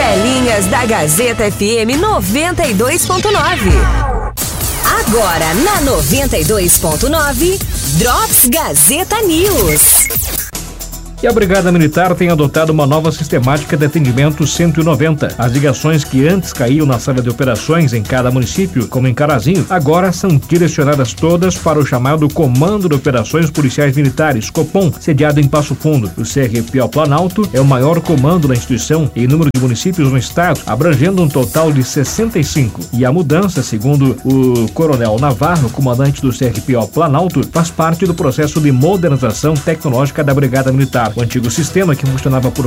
Telinhas da Gazeta FM 92.9. Agora na 92.9, Drops Gazeta News. E a Brigada Militar tem adotado uma nova sistemática de atendimento 190. As ligações que antes caíam na sala de operações em cada município, como em Carazinho, agora são direcionadas todas para o chamado Comando de Operações Policiais Militares, COPOM, sediado em Passo Fundo. O CRPO Planalto é o maior comando da instituição em número de municípios no estado, abrangendo um total de 65. E a mudança, segundo o Coronel Navarro, comandante do CRPO Planalto, faz parte do processo de modernização tecnológica da Brigada Militar. O antigo sistema, que funcionava por